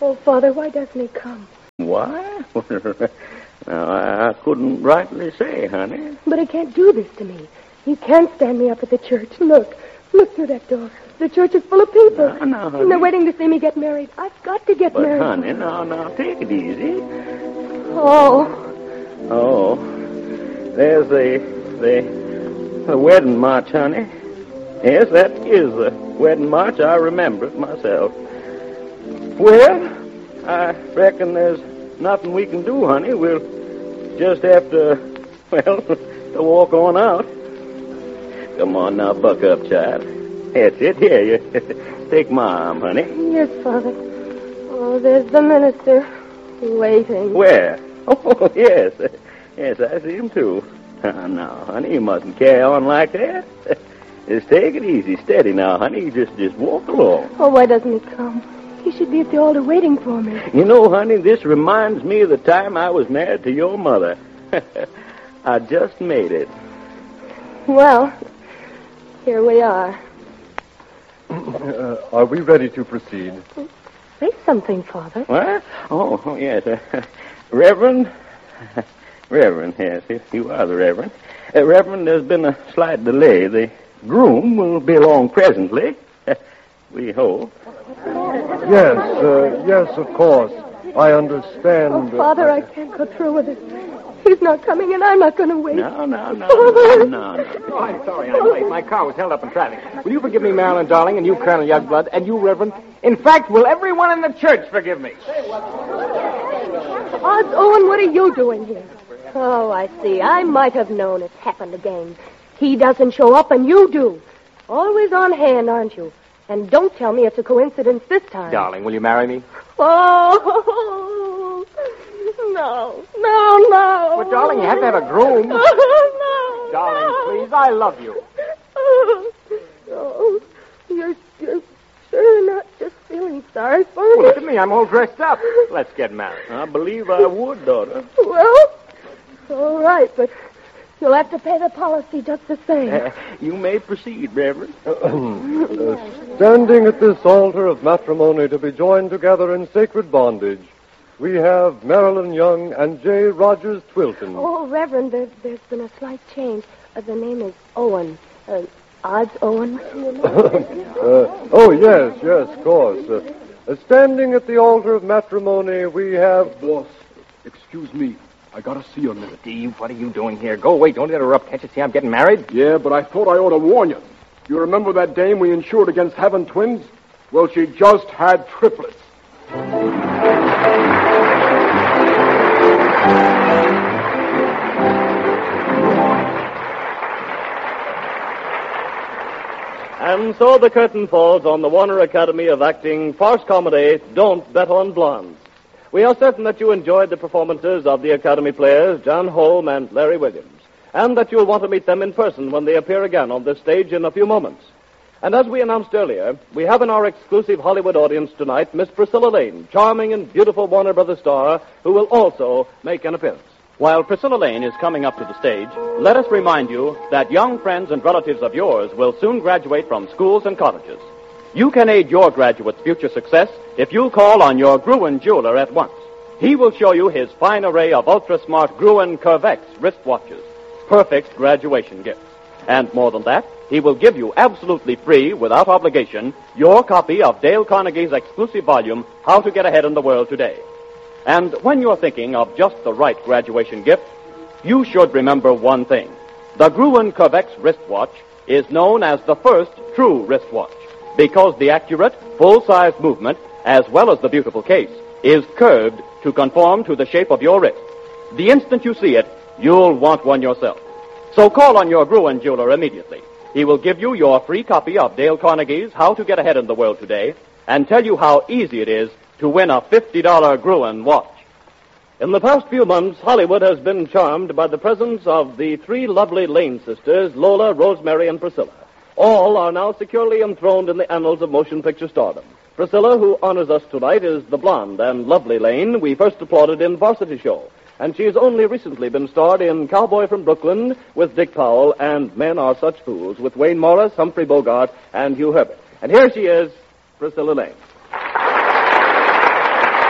Oh, Father, why doesn't he come? Why? Now, I couldn't rightly say, honey. But he can't do this to me. He can't stand me up at the church. Look through that door. The church is full of people. No, honey. And they're waiting to see me get married. I've got to get married. But, honey, now, take it easy. Oh, there's the wedding march, honey. Yes, that is the wedding march. I remember it myself. Well, I reckon there's nothing we can do, honey. We'll just have to walk on out. Come on now, buck up, child. That's it. Here, you take my arm, honey. Yes, Father. Oh, there's the minister waiting. Where? Oh, yes. Yes, I see him, too. Now, honey, you mustn't carry on like that. Just take it easy. Steady now, honey. Just walk along. Oh, why doesn't he come? He should be at the altar waiting for me. You know, honey, this reminds me of the time I was married to your mother. I just made it. Well, here we are. Are we ready to proceed? Say something, Father. What? Oh yes. Reverend, yes, you are the Reverend. Reverend, there's been a slight delay. The groom will be along presently. We hope. Yes, of course. I understand. Oh, Father, I can't go through with it. He's not coming, and I'm not going to wait. No. Oh, I'm sorry, I'm late. My car was held up in traffic. Will you forgive me, Marilyn, darling, and you, Colonel Youngblood, and you, Reverend? In fact, will everyone in the church forgive me? Odds, Owen, what are you doing here? Oh, I see. I might have known it's happened again. He doesn't show up, and you do. Always on hand, aren't you? And don't tell me it's a coincidence this time. Darling, will you marry me? Oh, no. But, darling, you have to have a groom. No. Darling, please, I love you. Oh, you're sure not just feeling sorry for me? Well, look at me. I'm all dressed up. Let's get married. I believe I would, daughter. Well, all right, but you'll have to pay the policy just the same. You may proceed, Reverend. Standing at this altar of matrimony to be joined together in sacred bondage, we have Marilyn Young and J. Rogers Twilton. Oh, Reverend, there's been a slight change. The name is Owen. Odds Owen. Yes, of course. Standing at the altar of matrimony, we have... Boss, excuse me. I gotta see you a minute. Steve, what are you doing here? Go away. Don't interrupt. Can't you see I'm getting married? Yeah, but I thought I ought to warn you. You remember that dame we insured against having twins? Well, she just had triplets. And so the curtain falls on the Warner Academy of Acting farce comedy, Don't Bet on Blondes. We are certain that you enjoyed the performances of the Academy players, John Holm and Larry Williams, and that you'll want to meet them in person when they appear again on this stage in a few moments. And as we announced earlier, we have in our exclusive Hollywood audience tonight Miss Priscilla Lane, charming and beautiful Warner Brothers star, who will also make an appearance. While Priscilla Lane is coming up to the stage, let us remind you that young friends and relatives of yours will soon graduate from schools and colleges. You can aid your graduate's future success if you call on your Gruen jeweler at once. He will show you his fine array of ultra-smart Gruen Curvex wristwatches, perfect graduation gifts. And more than that, he will give you absolutely free, without obligation, your copy of Dale Carnegie's exclusive volume, How to Get Ahead in the World Today. And when you're thinking of just the right graduation gift, you should remember one thing. The Gruen Curvex wristwatch is known as the first true wristwatch because the accurate, full-sized movement, as well as the beautiful case, is curved to conform to the shape of your wrist. The instant you see it, you'll want one yourself. So call on your Gruen jeweler immediately. He will give you your free copy of Dale Carnegie's How to Get Ahead in the World Today and tell you how easy it is to win a $50 Gruen watch. In the past few months, Hollywood has been charmed by the presence of the three lovely Lane sisters, Lola, Rosemary, and Priscilla. All are now securely enthroned in the annals of motion picture stardom. Priscilla, who honors us tonight, is the blonde and lovely Lane we first applauded in Varsity Show. And she's only recently been starred in Cowboy from Brooklyn with Dick Powell and Men Are Such Fools with Wayne Morris, Humphrey Bogart, and Hugh Herbert. And here she is, Priscilla Lane.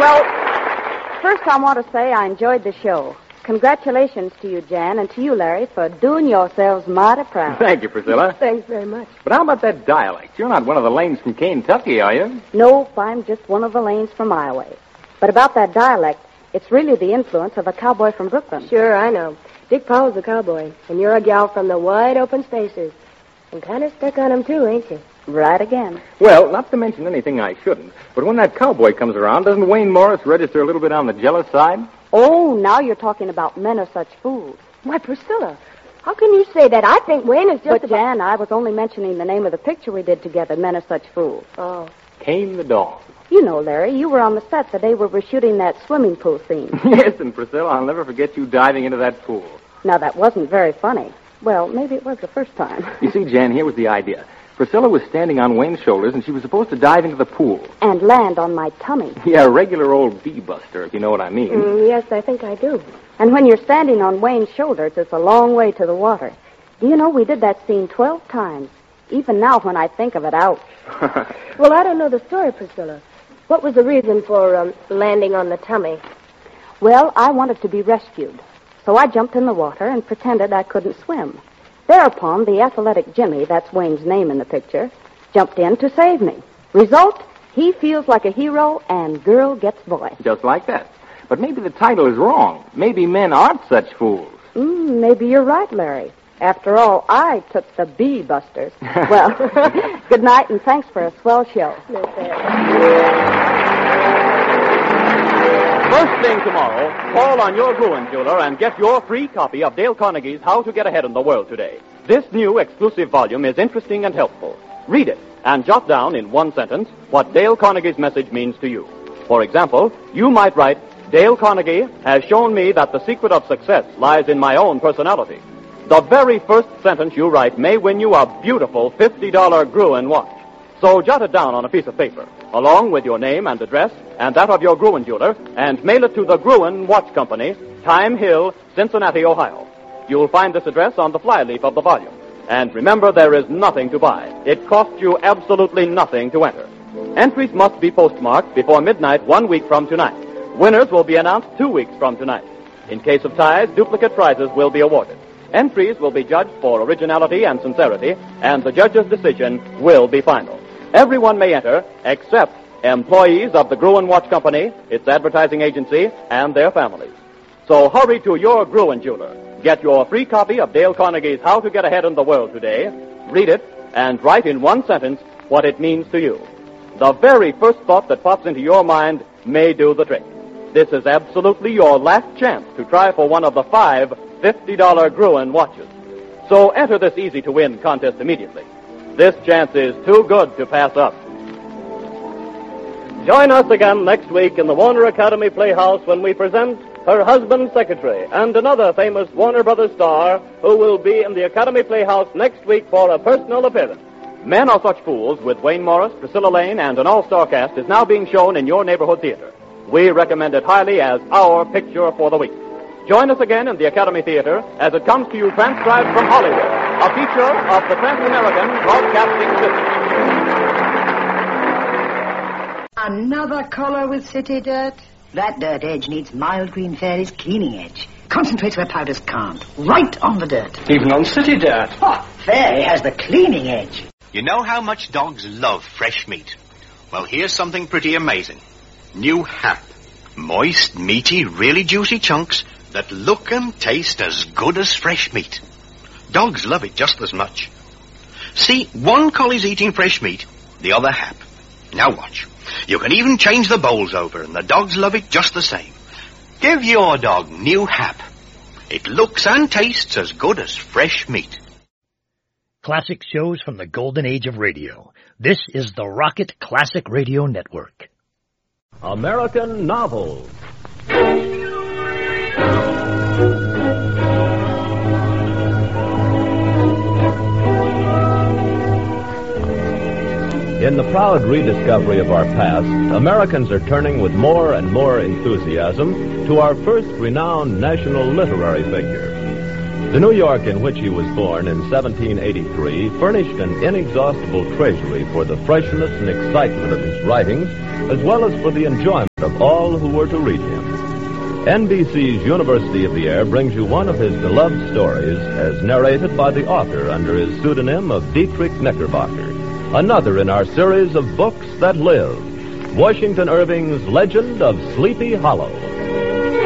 Well, first I want to say I enjoyed the show. Congratulations to you, Jan, and to you, Larry, for doing yourselves mighty proud. Thank you, Priscilla. Thanks very much. But how about that dialect? You're not one of the lanes from Kentucky, are you? Nope, I'm just one of the lanes from Iowa. But about that dialect, it's really the influence of a cowboy from Brooklyn. Sure, I know. Dick Powell's a cowboy, and you're a gal from the wide open spaces. And kind of stuck on him, too, ain't you? Right again. Well, not to mention anything I shouldn't, but when that cowboy comes around, doesn't Wayne Morris register a little bit on the jealous side? Oh, now you're talking about men are such fools. Why, Priscilla, how can you say that? I think Wayne is just But, Jan, I was only mentioning the name of the picture we did together, Men Are Such Fools. Oh. Kane the dog. You know, Larry, you were on the set the day we were shooting that swimming pool scene. Yes, and Priscilla, I'll never forget you diving into that pool. Now, that wasn't very funny. Well, maybe it was the first time. You see, Jan, here was the idea. Priscilla was standing on Wayne's shoulders, and she was supposed to dive into the pool. And land on my tummy. Yeah, a regular old bee-buster, if you know what I mean. Yes, I think I do. And when you're standing on Wayne's shoulders, it's a long way to the water. Do you know, we did that scene 12 times. Even now, when I think of it, ouch. Well, I don't know the story, Priscilla. What was the reason for landing on the tummy? Well, I wanted to be rescued. So I jumped in the water and pretended I couldn't swim. Thereupon, the athletic Jimmy, that's Wayne's name in the picture, jumped in to save me. Result, he feels like a hero, and girl gets boy. Just like that. But maybe the title is wrong. Maybe men aren't such fools. Maybe you're right, Larry. After all, I took the bee busters. Well, good night, and thanks for a swell show. First thing tomorrow, call on your Gruen jeweler and get your free copy of Dale Carnegie's How to Get Ahead in the World Today. This new exclusive volume is interesting and helpful. Read it and jot down in one sentence what Dale Carnegie's message means to you. For example, you might write, Dale Carnegie has shown me that the secret of success lies in my own personality. The very first sentence you write may win you a beautiful $50 Gruen watch. So jot it down on a piece of paper, along with your name and address, and that of your Gruen jeweler, and mail it to the Gruen Watch Company, Time Hill, Cincinnati, Ohio. You'll find this address on the flyleaf of the volume. And remember, there is nothing to buy. It costs you absolutely nothing to enter. Entries must be postmarked before midnight 1 week from tonight. Winners will be announced 2 weeks from tonight. In case of ties, duplicate prizes will be awarded. Entries will be judged for originality and sincerity, and the judge's decision will be final. Everyone may enter, except employees of the Gruen Watch Company, its advertising agency, and their families. So hurry to your Gruen jeweler. Get your free copy of Dale Carnegie's How to Get Ahead in the World Today. Read it, and write in one sentence what it means to you. The very first thought that pops into your mind may do the trick. This is absolutely your last chance to try for one of the 5 $50 Gruen watches. So enter this easy-to-win contest immediately. This chance is too good to pass up. Join us again next week in the Warner Academy Playhouse when we present Her Husband's Secretary and another famous Warner Brothers star who will be in the Academy Playhouse next week for a personal appearance. Men Are Such Fools with Wayne Morris, Priscilla Lane, and an all-star cast is now being shown in your neighborhood theater. We recommend it highly as our picture for the week. Join us again in the Academy Theater as it comes to you transcribed from Hollywood, a feature of the Trans-American Broadcasting System. Another color with city dirt? That dirt edge needs Mild Green Fairy's cleaning edge. Concentrates where powders can't. Right on the dirt. Even on city dirt. Oh, Fairy has the cleaning edge. You know how much dogs love fresh meat? Well, here's something pretty amazing. New Hap. Moist, meaty, really juicy chunks that look and taste as good as fresh meat. Dogs love it just as much. See, one collie's eating fresh meat, the other Hap. Now watch. You can even change the bowls over, and the dogs love it just the same. Give your dog New Hap. It looks and tastes as good as fresh meat. Classic shows from the golden age of radio. This is the Rocket Classic Radio Network. American Novels. In the proud rediscovery of our past, Americans are turning with more and more enthusiasm to our first renowned national literary figure. The New York in which he was born in 1783 furnished an inexhaustible treasury for the freshness and excitement of his writings, as well as for the enjoyment of of all who were to read him. NBC's University of the Air brings you one of his beloved stories as narrated by the author under his pseudonym of Dietrich Knickerbocker. Another in our series of books that live. Washington Irving's Legend of Sleepy Hollow.